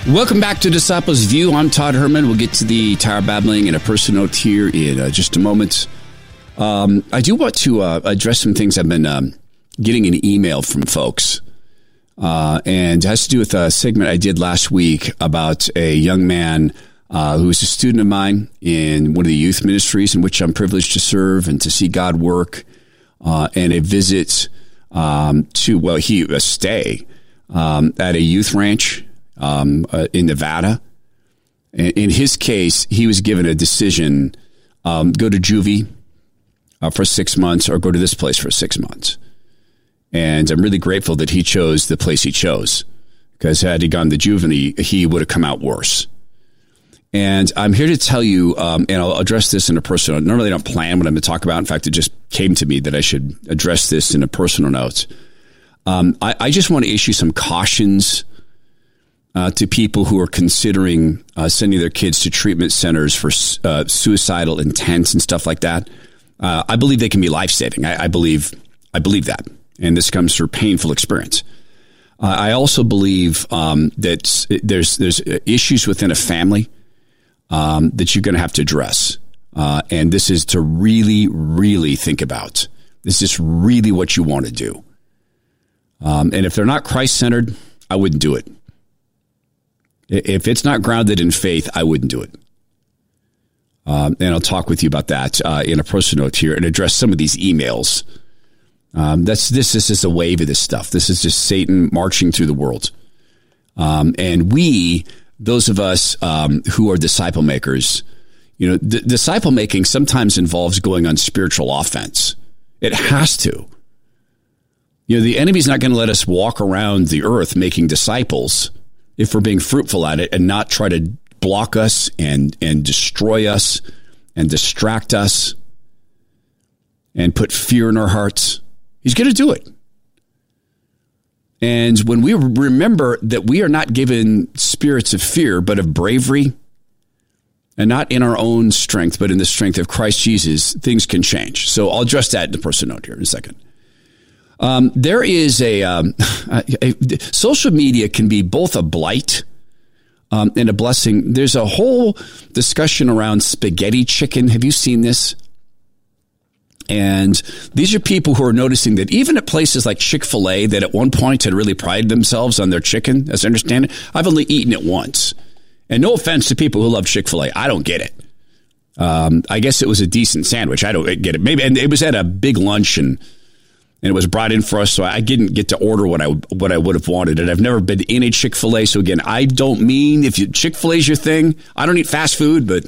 Welcome back to Disciples View. I'm Todd Herman. We'll get to the Tower Babbling and a personal note here in just a moment. I do want to address some things I've been getting an email from folks. And it has to do with a segment I did last week about a young man who is a student of mine in one of the youth ministries in which I'm privileged to serve and to see God work, and a visit a stay at a youth ranch in Nevada. In his case, he was given a decision, go to juvie for 6 months or go to this place for 6 months. And I'm really grateful that he chose the place he chose, because had he gone to juvie, he would have come out worse. And I'm here to tell you, and I'll address this in a personal note. Normally I don't plan what I'm going to talk about. In fact, it just came to me that I should address this in a personal note. I just want to issue some cautions to people who are considering sending their kids to treatment centers for suicidal intents and stuff like that. I believe they can be life-saving. I believe that. And this comes through painful experience. I also believe that there's issues within a family that you're going to have to address. And this is to really, really think about. This is really what you want to do. And if they're not Christ-centered, I wouldn't do it. If it's not grounded in faith, I wouldn't do it. And I'll talk with you about that in a personal note here and address some of these emails. This is just a wave of this stuff. This is just Satan marching through the world. And those of us who are disciple makers, disciple making sometimes involves going on spiritual offense. It has to. The enemy's not going to let us walk around the earth making disciples if we're being fruitful at it and not try to block us and destroy us and distract us and put fear in our hearts. He's going to do it. And when we remember that we are not given spirits of fear, but of bravery, and not in our own strength, but in the strength of Christ Jesus, things can change. So I'll address that in the personal note here in a second. There is social media can be both a blight and a blessing. There's a whole discussion around spaghetti chicken. Have you seen this? And these are people who are noticing that even at places like Chick-fil-A that at one point had really prided themselves on their chicken, as I understand it, I've only eaten it once. And no offense to people who love Chick-fil-A. I don't get it. I guess it was a decent sandwich. I don't get it. Maybe, and it was at a big lunch and it was brought in for us, so I didn't get to order what I would have wanted. And I've never been in a Chick-fil-A, so again, I don't mean if Chick-fil-A is your thing. I don't eat fast food, but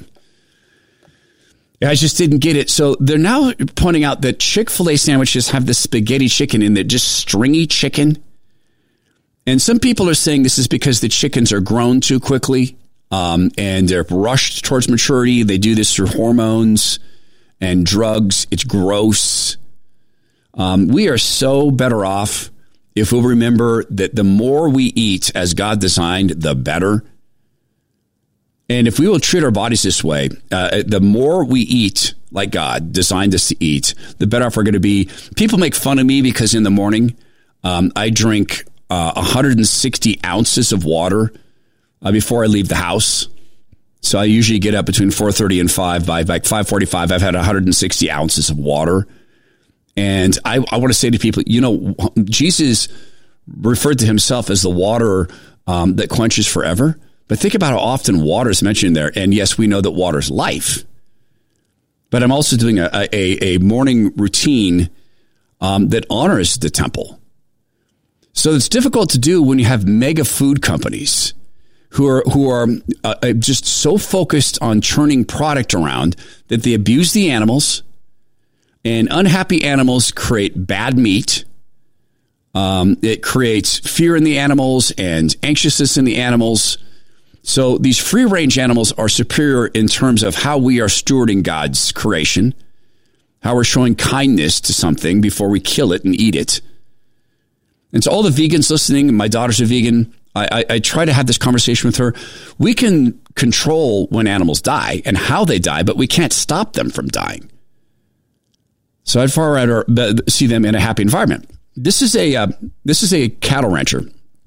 I just didn't get it. So they're now pointing out that Chick-fil-A sandwiches have this spaghetti chicken in it, just stringy chicken. And some people are saying this is because the chickens are grown too quickly and they're rushed towards maturity. They do this through hormones and drugs. It's gross. We are so better off if we'll remember that the more we eat as God designed, the better. And if we will treat our bodies this way, the more we eat like God designed us to eat, the better off we're going to be. People make fun of me because in the morning, I drink 160 ounces of water before I leave the house. So I usually get up between 4:30 and 5. By like 5:45, I've had 160 ounces of water. And I want to say to people, Jesus referred to himself as the water that quenches forever. But think about how often water is mentioned there. And yes, we know that water is life. But I'm also doing a morning routine that honors the temple. So it's difficult to do when you have mega food companies who are just so focused on churning product around that they abuse the animals. And unhappy animals create bad meat. It creates fear in the animals and anxiousness in the animals. So these free-range animals are superior in terms of how we are stewarding God's creation, how we're showing kindness to something before we kill it and eat it. And to all the vegans listening, my daughter's a vegan, I try to have this conversation with her. We can control when animals die and how they die, but we can't stop them from dying. So I'd far rather see them in a happy environment. This is a cattle rancher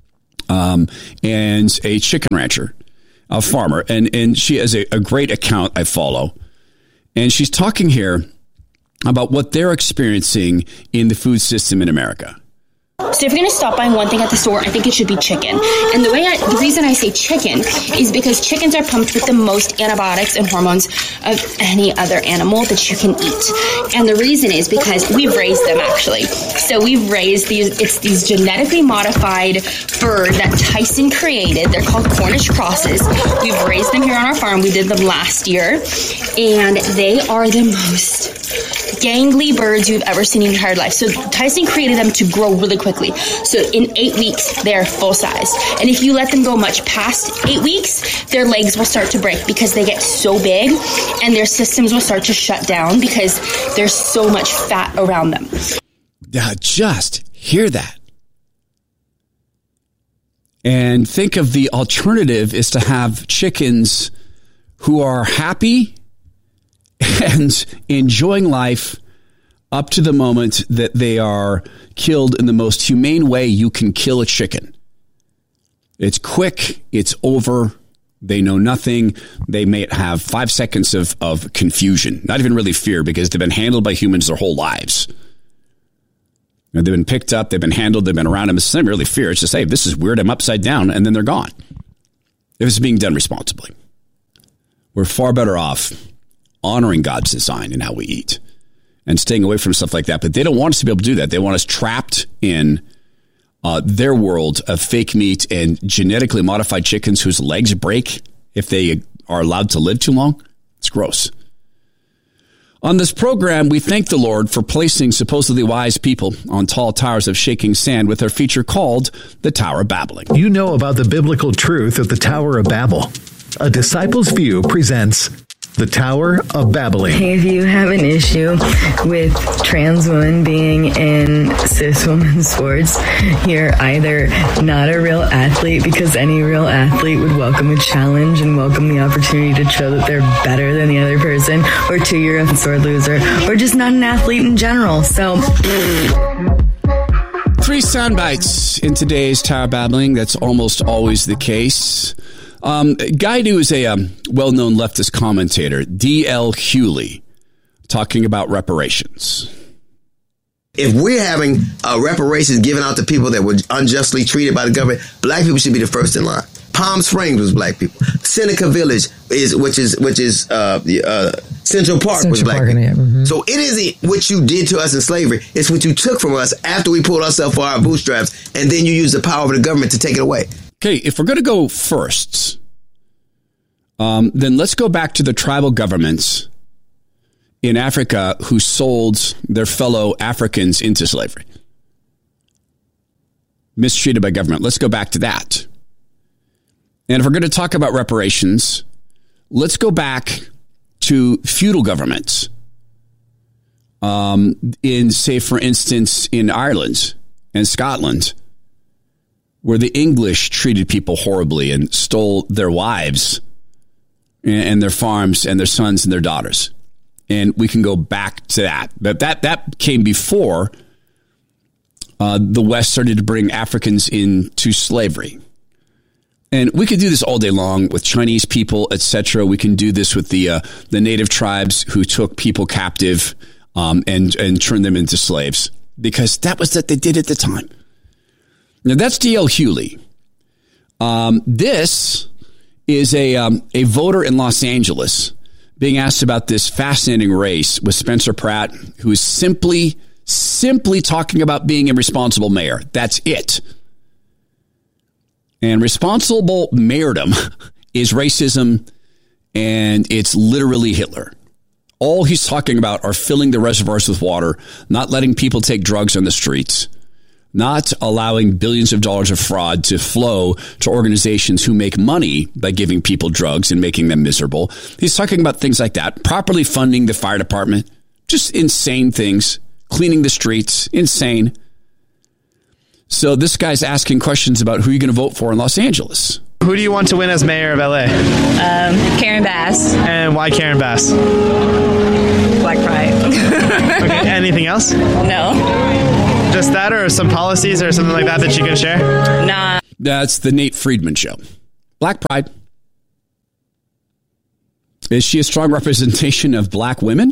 and a chicken rancher, a farmer. And she has a great account I follow. And she's talking here about what they're experiencing in the food system in America. So if you're going to stop buying one thing at the store, I think it should be chicken. And the reason I say chicken is because chickens are pumped with the most antibiotics and hormones of any other animal that you can eat. And the reason is because we've raised them, actually. So we've raised these genetically modified bird that Tyson created. They're called Cornish crosses. We've raised them here on our farm. We did them last year. And they are the most gangly birds you've ever seen in your entire life. So Tyson created them to grow really quickly. So in 8 weeks, they're full size. And if you let them go much past 8 weeks, their legs will start to break because they get so big, and their systems will start to shut down because there's so much fat around them. Just hear that. And think of the alternative is to have chickens who are happy and enjoying life up to the moment that they are killed in the most humane way you can kill a chicken. It's quick. It's over. They know nothing. They may have 5 seconds of confusion, not even really fear, because they've been handled by humans their whole lives. They've been picked up. They've been handled. They've been around them. It's not really fear. It's just, hey, this is weird. I'm upside down. And then they're gone. If it's being done responsibly, we're far better off honoring God's design in how we eat and staying away from stuff like that. But they don't want us to be able to do that. They want us trapped in their world of fake meat and genetically modified chickens whose legs break if they are allowed to live too long. It's gross. On this program, we thank the Lord for placing supposedly wise people on tall towers of shaking sand with our feature called The Tower of Babbling. You know about the biblical truth of the Tower of Babel. A Disciples View presents The Tower of Babbling. If you have an issue with trans women being in cis women sports, you're either not a real athlete, because any real athlete would welcome a challenge and welcome the opportunity to show that they're better than the other person, or two, you're a sore loser, or just not an athlete in general. So 3 sound bites in today's Tower Babbling. That's almost always the case. A guy who is a well-known leftist commentator, D.L. Hughley, talking about reparations. If we're having reparations given out to people that were unjustly treated by the government, black people should be the first in line. Palm Springs was black people. Seneca Village which is Central Park was black people. Yeah. Mm-hmm. So it isn't what you did to us in slavery. It's what you took from us after we pulled ourselves for our bootstraps, and then you use the power of the government to take it away. Okay, if we're going to go firsts, then let's go back to the tribal governments in Africa who sold their fellow Africans into slavery. Mistreated by government. Let's go back to that. And if we're going to talk about reparations, let's go back to feudal governments. In, say, for instance, in Ireland and Scotland, where the English treated people horribly and stole their wives and their farms and their sons and their daughters. And we can go back to that. But that came before the West started to bring Africans into slavery. And we could do this all day long with Chinese people, etc. We can do this with the native tribes who took people captive and turned them into slaves, because that was what they did at the time. Now, that's D.L. Hughley. This is a voter in Los Angeles being asked about this fascinating race with Spencer Pratt, who is simply talking about being a responsible mayor. That's it. And responsible mayordom is racism, and it's literally Hitler. All he's talking about are filling the reservoirs with water, not letting people take drugs on the streets, not allowing billions of dollars of fraud to flow to organizations who make money by giving people drugs and making them miserable. He's talking about things like that, properly funding the fire department, just insane things, cleaning the streets, insane. So this guy's asking questions about who you're going to vote for in Los Angeles. Who do you want to win as mayor of LA? Karen Bass. And why Karen Bass? Black pride. Okay, anything else? No. Just that, or some policies or something like that you can share? Nah. That's the Nate Friedman Show. Black pride. Is she a strong representation of black women?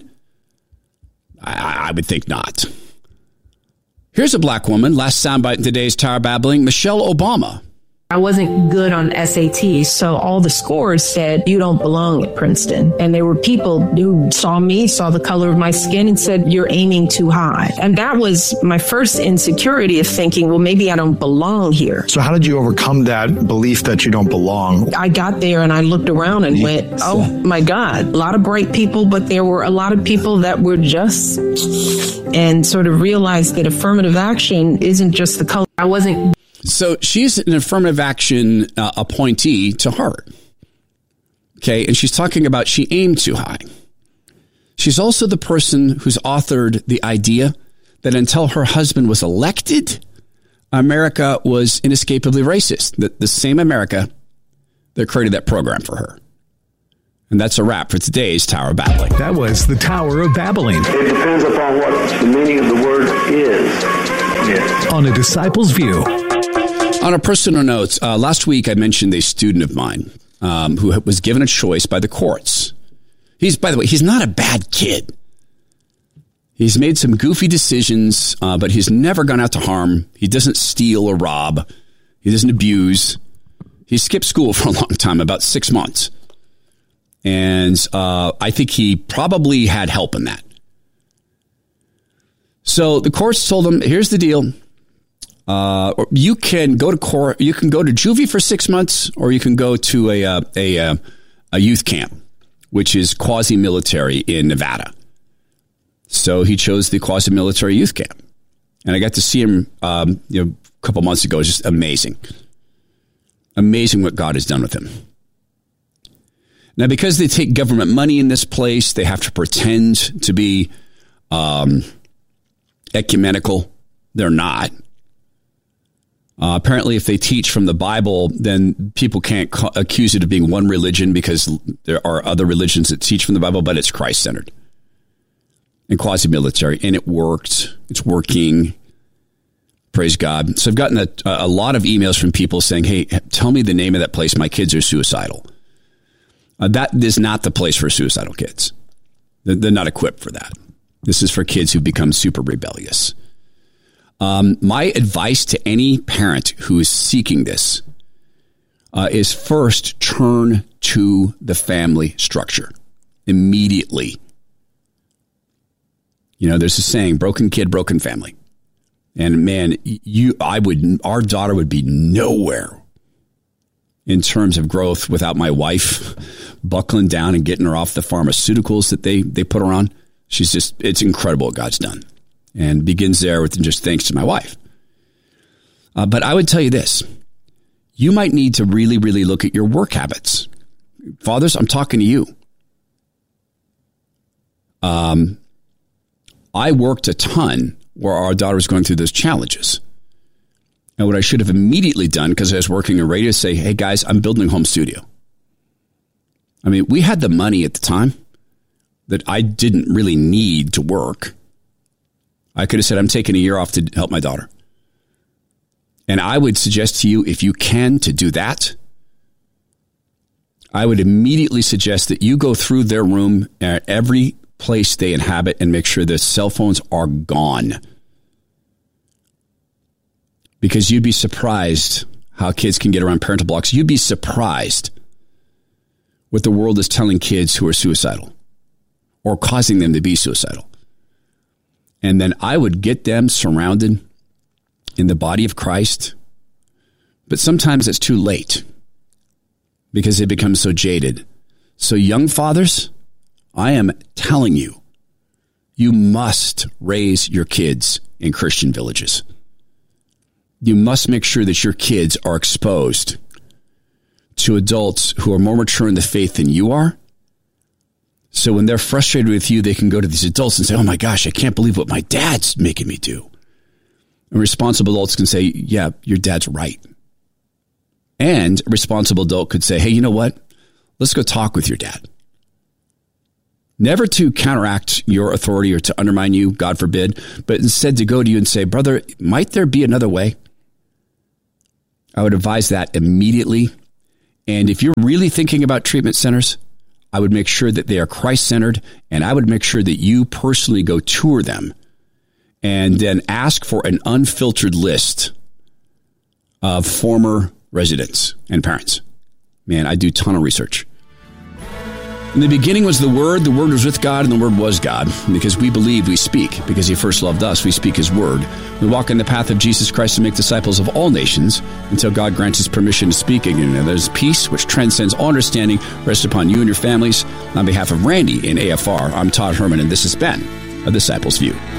I would think not. Here's a black woman. Last soundbite in today's Tower Babbling. Michelle Obama. I wasn't good on SATs, so all the scores said, you don't belong at Princeton. And there were people who saw me, saw the color of my skin, and said, you're aiming too high. And that was my first insecurity of thinking, well, maybe I don't belong here. So how did you overcome that belief that you don't belong? I got there and I looked around and went, oh my God, a lot of bright people, but there were a lot of people that were just, and sort of realized that affirmative action isn't just the color. I wasn't. So she's an affirmative action appointee to Harvard. Okay. And she's talking about she aimed too high. She's also the person who's authored the idea that until her husband was elected, America was inescapably racist. The same America that created that program for her. And that's a wrap for today's Tower of Babbling. That was the Tower of Babbling. It depends upon what the meaning of the word is. Yes. On A Disciple's View. On a personal note, last week I mentioned a student of mine who was given a choice by the courts. By the way, he's not a bad kid. He's made some goofy decisions, but he's never gone out to harm. He doesn't steal or rob. He doesn't abuse. He skipped school for a long time, about 6 months. And I think he probably had help in that. So the courts told him, here's the deal. You can go to court. You can go to juvie for 6 months, or you can go to a youth camp, which is quasi-military in Nevada. So he chose the quasi-military youth camp, and I got to see him, a couple months ago. It's just amazing, amazing what God has done with him. Now, because they take government money in this place, they have to pretend to be ecumenical. They're not. Apparently, if they teach from the Bible, then people can't accuse it of being one religion because there are other religions that teach from the Bible, but it's Christ-centered and quasi-military. And it worked. It's working. Praise God. So I've gotten a lot of emails from people saying, hey, tell me the name of that place. My kids are suicidal. That is not the place for suicidal kids. They're not equipped for that. This is for kids who become super rebellious. My advice to any parent who is seeking this is first turn to the family structure immediately. There's a saying, broken kid, broken family. And man, our daughter would be nowhere in terms of growth without my wife buckling down and getting her off the pharmaceuticals that they put her on. It's incredible what God's done. And begins there with just thanks to my wife. But I would tell you this. You might need to really, really look at your work habits. Fathers, I'm talking to you. I worked a ton where our daughter was going through those challenges. And what I should have immediately done, because I was working in radio, say, hey, guys, I'm building a home studio. I mean, we had the money at the time that I didn't really need to work. I could have said, I'm taking a year off to help my daughter. And I would suggest to you, if you can, to do that. I would immediately suggest that you go through their room at every place they inhabit and make sure their cell phones are gone. Because you'd be surprised how kids can get around parental blocks. You'd be surprised what the world is telling kids who are suicidal or causing them to be suicidal. And then I would get them surrounded in the body of Christ. But sometimes it's too late because they become so jaded. So young fathers, I am telling you, you must raise your kids in Christian villages. You must make sure that your kids are exposed to adults who are more mature in the faith than you are. So when they're frustrated with you, they can go to these adults and say, oh my gosh, I can't believe what my dad's making me do. And responsible adults can say, yeah, your dad's right. And a responsible adult could say, hey, you know what? Let's go talk with your dad. Never to counteract your authority or to undermine you, God forbid, but instead to go to you and say, brother, might there be another way? I would advise that immediately. And if you're really thinking about treatment centers, I would make sure that they are Christ-centered, and I would make sure that you personally go tour them and then ask for an unfiltered list of former residents and parents. Man, I do a ton of research. In the beginning was the Word was with God, and the Word was God. Because we believe, we speak. Because he first loved us, we speak his word. We walk in the path of Jesus Christ and make disciples of all nations until God grants us permission to speak again. And there's peace which transcends all understanding rest upon you and your families. On behalf of Randy in AFR, I'm Todd Herman, and this has been A Disciple's View.